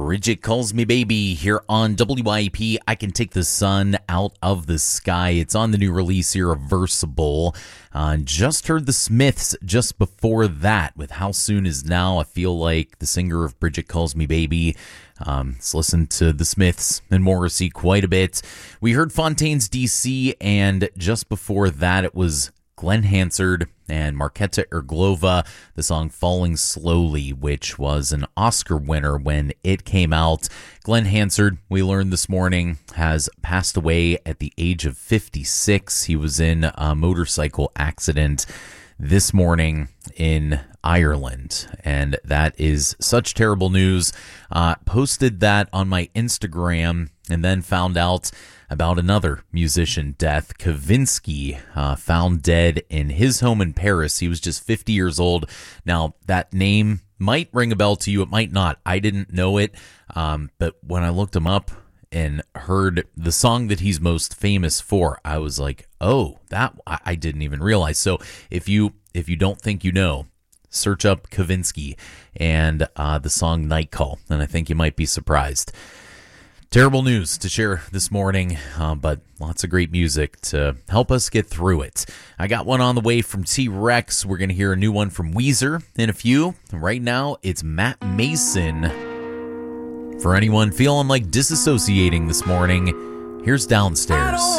Bridget Calls Me Baby here on WIP. I Can Take the Sun Out of the Sky. It's on the new release, Irreversible. Just heard the Smiths just before that with How Soon Is Now. I feel like the singer of Bridget Calls Me Baby. Let's listen to the Smiths and Morrissey quite a bit. We heard Fontaines DC, and just before that it was Glenn Hansard and Marketa Irglova, the song Falling Slowly, which was an Oscar winner when it came out. Glenn Hansard, we learned this morning, has passed away at the age of 56. He was in a motorcycle accident this morning in Ireland, and that is such terrible news. Posted that on my Instagram and then found out about another musician death. Kavinsky, found dead in his home in Paris. He was just 50 years old. Now, that name might ring a bell to you. It might not. I didn't know it. But when I looked him up and heard the song that he's most famous for, I was like, oh, that I didn't even realize. So if you don't think you know, search up Kavinsky and the song Night Call, and I think you might be surprised. Terrible news to share this morning, but lots of great music to help us get through it. I got one on the way from T-Rex. We're going to hear a new one from Weezer in a few. Right now, it's Matt Mason. For anyone feeling like disassociating this morning, here's Downstairs.